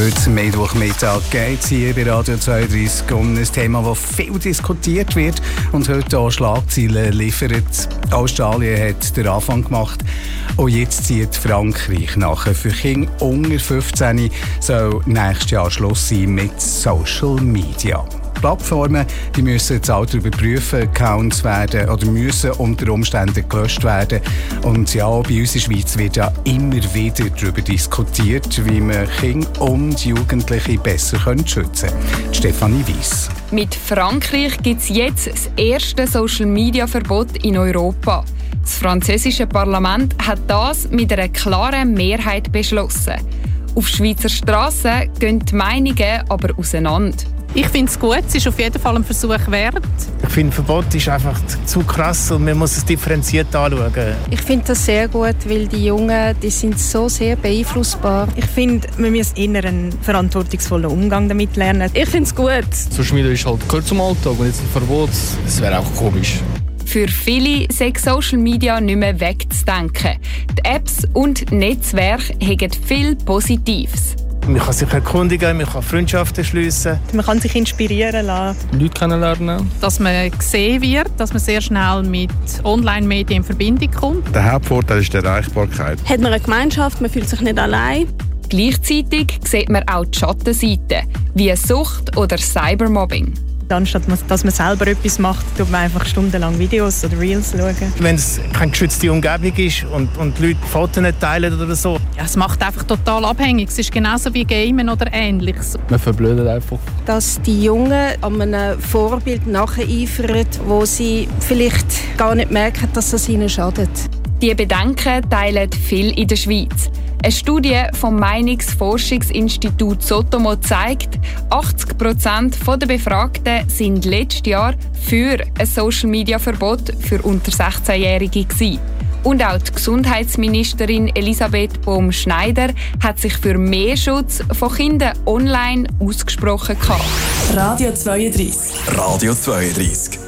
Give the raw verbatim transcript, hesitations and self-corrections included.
Heute Mittwochmittag geht es hier bei Radio zweiunddreißig um ein Thema, das viel diskutiert wird und heute auch Schlagzeilen liefert. Australien hat den Anfang gemacht und jetzt zieht Frankreich nach. Für Kinder unter fünfzehn soll nächstes Jahr Schluss sein mit Social Media. Plattformen die müssen das Alter überprüfen, Accounts werden oder müssen unter Umständen gelöscht werden. Und ja, bei uns in der Schweiz wird ja immer wieder darüber diskutiert, wie man Kinder und Jugendliche besser schützen können. Stefanie Weiss. Mit Frankreich gibt es jetzt das erste Social-Media-Verbot in Europa. Das französische Parlament hat das mit einer klaren Mehrheit beschlossen. Auf Schweizer Strassen gehen die Meinungen aber auseinander. Ich finde es gut, es ist auf jeden Fall ein Versuch wert. Ich finde, Verbot ist einfach zu krass und man muss es differenziert anschauen. Ich finde das sehr gut, weil die Jungen die sind so sehr beeinflussbar. Ich finde, wir müssen eher einen verantwortungsvollen Umgang damit lernen. Ich finde es gut. Social Media ist halt gehört zum Alltag und jetzt ein Verbot, das wäre auch komisch. Für viele sei Social Media nicht mehr wegzudenken. Die Apps und Netzwerke haben viel Positives. Man kann sich erkundigen, man kann Freundschaften schliessen. Man kann sich inspirieren lassen. Leute kennenlernen. Dass man gesehen wird, dass man sehr schnell mit Online-Medien in Verbindung kommt. Der Hauptvorteil ist die Erreichbarkeit. Hat man eine Gemeinschaft, man fühlt sich nicht allein. Gleichzeitig sieht man auch die Schattenseiten, wie Sucht oder Cybermobbing. Anstatt dass man selber etwas macht, tut man einfach stundenlang Videos oder Reels schauen. Wenn es keine geschützte Umgebung ist und, und Leute Fotos nicht teilen oder so. Ja, es macht einfach total abhängig. Es ist genauso wie Gamen oder Ähnliches. Man verblödet einfach. Dass die Jungen an einem Vorbild nacheifern, wo sie vielleicht gar nicht merken, dass es ihnen schadet. Die Bedenken teilen viel in der Schweiz. Eine Studie vom Meinungsforschungsinstitut Sotomo zeigt, achtzig Prozent der Befragten sind letztes Jahr für ein Social-Media-Verbot für unter sechzehnjährige gewesen. Und auch die Gesundheitsministerin Elisabeth Bohm-Schneider hat sich für mehr Schutz von Kindern online ausgesprochen. Radio zweiunddreißig. Radio zweiunddreißig.